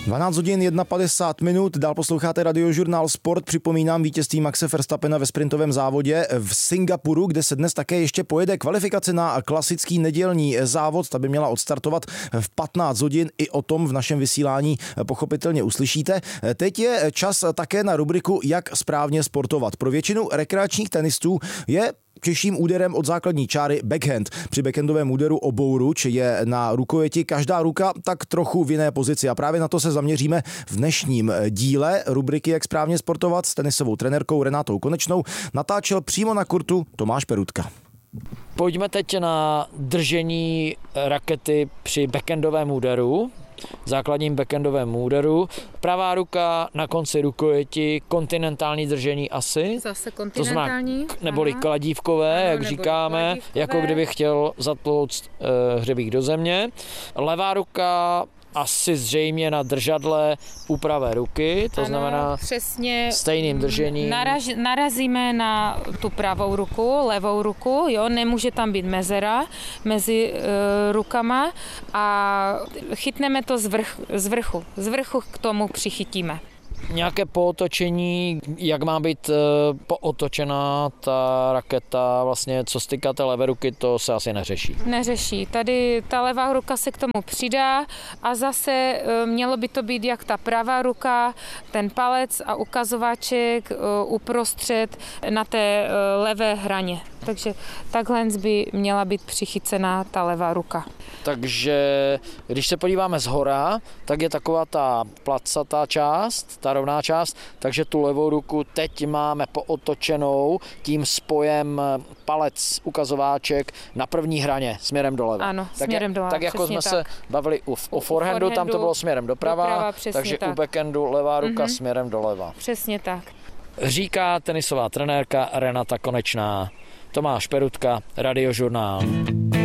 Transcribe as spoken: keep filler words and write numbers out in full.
dvanáct hodin padesát jedna minut, dál posloucháte Radiožurnál Sport. Připomínám vítězství Maxe Verstappena ve sprintovém závodě v Singapuru, kde se dnes také ještě pojede kvalifikace na klasický nedělní závod. Ta by měla odstartovat v patnáct hodin. I o tom v našem vysílání pochopitelně uslyšíte. Teď je čas také na rubriku Jak správně sportovat. Pro většinu rekreačních tenistů je těžším úderem od základní čáry backhand. Při backhandovém úderu obou ruč je na rukojeti každá ruka tak trochu v jiné pozici a právě na to se zaměříme v dnešním díle rubriky Jak správně sportovat s tenisovou trenérkou Renatou Konečnou. Natáčel přímo na kurtu Tomáš Perutka. Pojďme teď na držení rakety při backhandovém úderu. Základním backhandovém úderu. Pravá ruka na konci rukojeti, kontinentální držení asi. Zase kontinentální. To znamená, neboli kladívkové, ano, jak říkáme, kladívkové. Jako kdyby chtěl zatlouct e, hřebík do země. Levá ruka asi zřejmě na držadle u pravé ruky, to ano, znamená přesně stejným držením. Naraž, narazíme na tu pravou ruku, levou ruku, jo, nemůže tam být mezera mezi e, rukama a chytneme to z, vrch, z vrchu, z vrchu k tomu přichytíme. Nějaké pootočení, jak má být e, pootočená ta raketa, vlastně co se týká té levé ruky, to se asi neřeší. Neřeší. Tady ta levá ruka se k tomu přidá a zase e, mělo by to být jak ta pravá ruka, ten palec a ukazováček e, uprostřed na té e, levé hraně. Takže takhle by měla být přichycená ta levá ruka. Takže když se podíváme zhora, tak je taková ta placatá část, ta rovná část, takže tu levou ruku teď máme pootočenou tím spojem palec, ukazováček na první hraně směrem doleva. Ano, tak směrem doleva. Tak jako jsme tak. se bavili u, u forehandu, tam to bylo směrem doprava, doprava takže tak. u backhandu levá ruka mm-hmm. směrem doleva. Přesně tak. Říká tenisová trenérka Renata Konečná. Tomáš Perutka, Radiožurnál.